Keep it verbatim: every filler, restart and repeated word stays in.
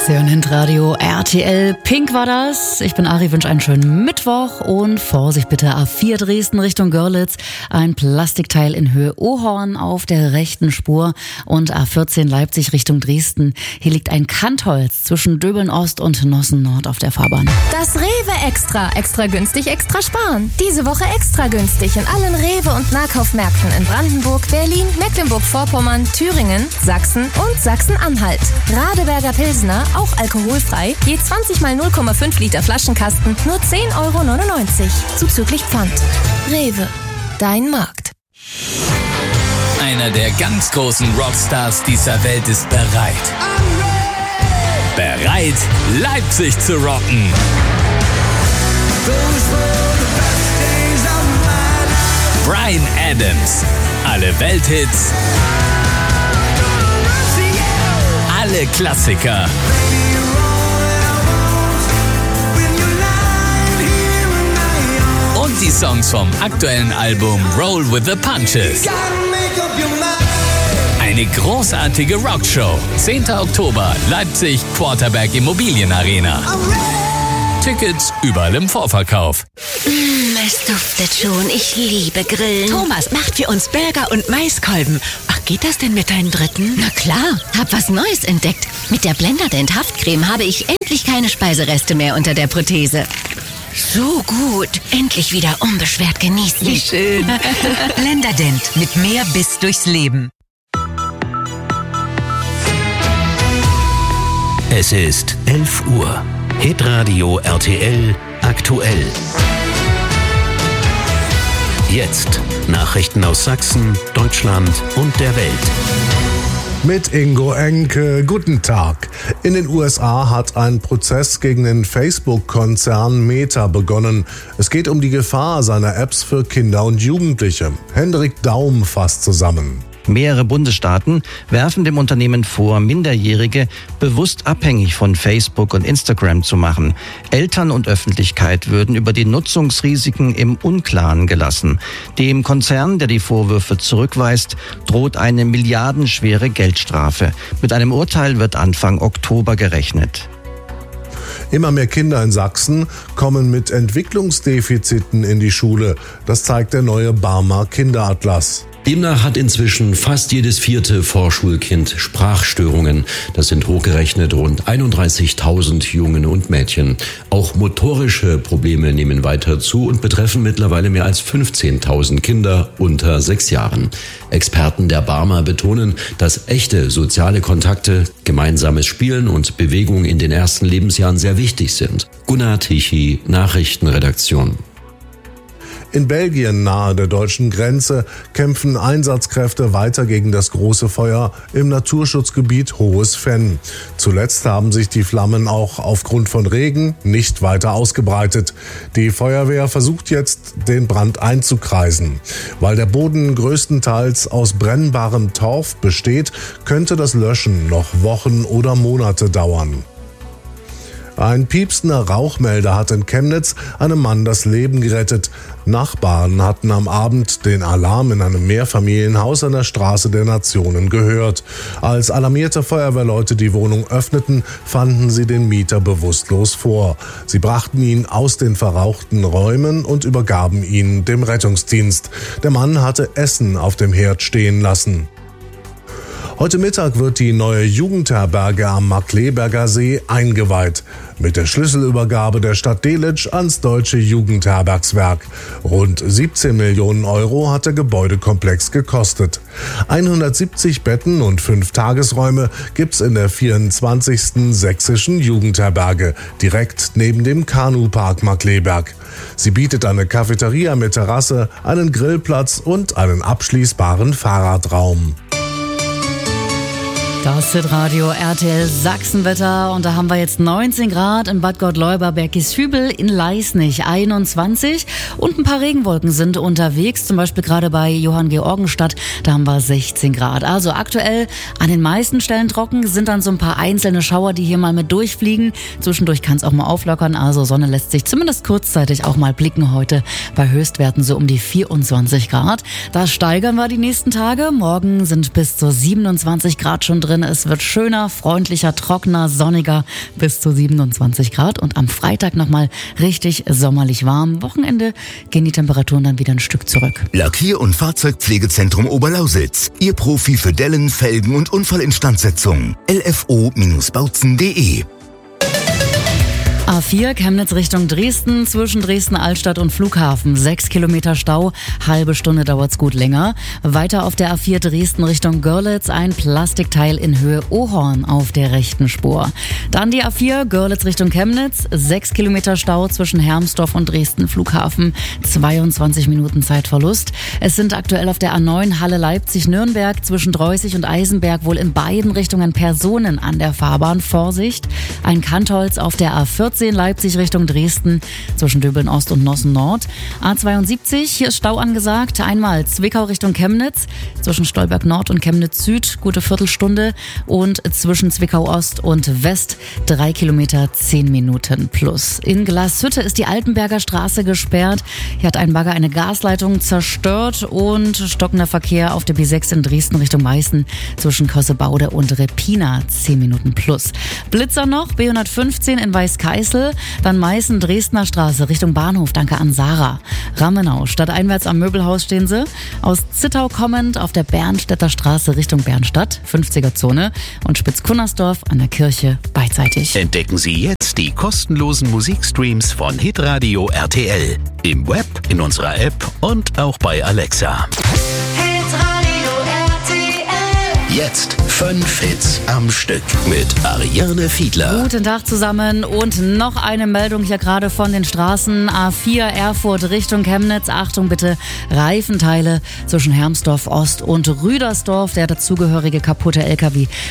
Sie hören Hintradio R T L. Pink war das. Ich bin Ari, wünsche einen schönen Mittwoch und Vorsicht bitte. A vier Dresden Richtung Görlitz. Ein Plastikteil in Höhe Ohorn auf der rechten Spur. Und A vierzehn Leipzig Richtung Dresden. Hier liegt ein Kantholz zwischen Döbeln Ost und Nossen Nord auf der Fahrbahn. Das Rewe Extra. Extra günstig, extra sparen. Diese Woche extra günstig in allen Rewe- und Nahkaufmärkten in Brandenburg, Berlin, Mecklenburg-Vorpommern, Thüringen, Sachsen und Sachsen-Anhalt. Radeberger Pilsner, auch alkoholfrei, je zwanzig mal null Komma fünf Liter Flaschenkasten, nur zehn Euro neunundneunzig. Zuzüglich Pfand. Rewe, dein Markt. Einer der ganz großen Rockstars dieser Welt ist bereit. Bereit, Leipzig zu rocken. Bryan Adams. Alle Welthits. Alle Klassiker. Und die Songs vom aktuellen Album Roll with the Punches. Eine großartige Rockshow. zehnten Oktober, Leipzig, Quarterberg Immobilienarena. Tickets überall im Vorverkauf. Mm, es duftet schon. Ich liebe Grillen. Thomas macht für uns Burger und Maiskolben. Ach, geht das denn mit deinen Dritten? Na klar, hab was Neues entdeckt. Mit der Blenderdent Haftcreme habe ich endlich keine Speisereste mehr unter der Prothese. So gut. Endlich wieder unbeschwert genießen. Wie schön. Blenderdent mit mehr Biss durchs Leben. Es ist elf Uhr. Hitradio R T L aktuell. Jetzt Nachrichten aus Sachsen, Deutschland und der Welt. Mit Ingo Enke, guten Tag. In den U S A hat ein Prozess gegen den Facebook-Konzern Meta begonnen. Es geht um die Gefahr seiner Apps für Kinder und Jugendliche. Hendrik Daum fasst zusammen. Mehrere Bundesstaaten werfen dem Unternehmen vor, Minderjährige bewusst abhängig von Facebook und Instagram zu machen. Eltern und Öffentlichkeit würden über die Nutzungsrisiken im Unklaren gelassen. Dem Konzern, der die Vorwürfe zurückweist, droht eine milliardenschwere Geldstrafe. Mit einem Urteil wird Anfang Oktober gerechnet. Immer mehr Kinder in Sachsen kommen mit Entwicklungsdefiziten in die Schule. Das zeigt der neue Barmer Kinderatlas. Demnach hat inzwischen fast jedes vierte Vorschulkind Sprachstörungen. Das sind hochgerechnet rund einunddreißigtausend Jungen und Mädchen. Auch motorische Probleme nehmen weiter zu und betreffen mittlerweile mehr als fünfzehntausend Kinder unter sechs Jahren. Experten der Barmer betonen, dass echte soziale Kontakte, gemeinsames Spielen und Bewegung in den ersten Lebensjahren sehr wichtig sind. Gunnar Tichy, Nachrichtenredaktion. In Belgien nahe der deutschen Grenze kämpfen Einsatzkräfte weiter gegen das große Feuer im Naturschutzgebiet Hohes Venn. Zuletzt haben sich die Flammen auch aufgrund von Regen nicht weiter ausgebreitet. Die Feuerwehr versucht jetzt, den Brand einzukreisen. Weil der Boden größtenteils aus brennbarem Torf besteht, könnte das Löschen noch Wochen oder Monate dauern. Ein piepsender Rauchmelder hat in Chemnitz einem Mann das Leben gerettet. Nachbarn hatten am Abend den Alarm in einem Mehrfamilienhaus an der Straße der Nationen gehört. Als alarmierte Feuerwehrleute die Wohnung öffneten, fanden sie den Mieter bewusstlos vor. Sie brachten ihn aus den verrauchten Räumen und übergaben ihn dem Rettungsdienst. Der Mann hatte Essen auf dem Herd stehen lassen. Heute Mittag wird die neue Jugendherberge am Markkleeberger See eingeweiht. Mit der Schlüsselübergabe der Stadt Delitzsch ans Deutsche Jugendherbergswerk. Rund siebzehn Millionen Euro hat der Gebäudekomplex gekostet. hundertsiebzig Betten und fünf Tagesräume gibt's in der vierundzwanzigsten sächsischen Jugendherberge, direkt neben dem Kanupark Markkleeberg. Sie bietet eine Cafeteria mit Terrasse, einen Grillplatz und einen abschließbaren Fahrradraum. Das Hitradio R T L Sachsenwetter und da haben wir jetzt neunzehn Grad in Bad Gottleuba, Bergisch-Hübel, in Leisnig einundzwanzig und ein paar Regenwolken sind unterwegs, zum Beispiel gerade bei Johann Georgenstadt, da haben wir sechzehn Grad. Also aktuell an den meisten Stellen trocken, sind dann so ein paar einzelne Schauer, die hier mal mit durchfliegen. Zwischendurch kann es auch mal auflockern, also Sonne lässt sich zumindest kurzzeitig auch mal blicken heute bei Höchstwerten so um die vierundzwanzig Grad. Das steigern wir die nächsten Tage. Morgen sind bis zu siebenundzwanzig Grad schon drin. drin. Es wird schöner, freundlicher, trockener, sonniger bis zu siebenundzwanzig Grad und am Freitag nochmal richtig sommerlich warm. Wochenende gehen die Temperaturen dann wieder ein Stück zurück. Lackier- und Fahrzeugpflegezentrum Oberlausitz. Ihr Profi für Dellen, Felgen und Unfallinstandsetzung. L F O Bautzen punkt de. A vier Chemnitz Richtung Dresden, zwischen Dresden-Altstadt und Flughafen. Sechs Kilometer Stau, halbe Stunde dauert's gut länger. Weiter auf der A vier Dresden Richtung Görlitz, ein Plastikteil in Höhe Ohorn auf der rechten Spur. Dann die A vier Görlitz Richtung Chemnitz, sechs Kilometer Stau zwischen Hermsdorf und Dresden Flughafen, zweiundzwanzig Minuten Zeitverlust. Es sind aktuell auf der A neun Halle Leipzig-Nürnberg zwischen Dreußig und Eisenberg wohl in beiden Richtungen Personen an der Fahrbahn. Vorsicht! Ein Kantholz auf der A vierzehn Leipzig Richtung Dresden zwischen Döbeln Ost und Nossen Nord. A zweiundsiebzig, hier ist Stau angesagt. Einmal Zwickau Richtung Chemnitz zwischen Stolberg Nord und Chemnitz Süd, gute Viertelstunde. Und zwischen Zwickau Ost und West drei Kilometer, zehn Minuten plus. In Glashütte ist die Altenberger Straße gesperrt. Hier hat ein Bagger eine Gasleitung zerstört und stockender Verkehr auf der B sechs in Dresden Richtung Meißen zwischen Kossebaude und Repina, zehn Minuten plus. Blitzer noch, B hundertfünfzehn in Weißkeißel. Dann Meißen, Dresdner Straße Richtung Bahnhof, danke an Sarah. Rammenau, stadteinwärts am Möbelhaus stehen sie. Aus Zittau kommend auf der Bernstädter Straße Richtung Bernstadt, fünfziger Zone. Und Spitzkunnersdorf an der Kirche beidseitig. Entdecken Sie jetzt die kostenlosen Musikstreams von Hitradio R T L. Im Web, in unserer App und auch bei Alexa. Jetzt fünf Hits am Stück mit Ariane Fiedler. Guten Tag zusammen und noch eine Meldung hier gerade von den Straßen. A vier Erfurt Richtung Chemnitz. Achtung bitte, Reifenteile zwischen Hermsdorf Ost und Rüdersdorf. Der dazugehörige kaputte L K W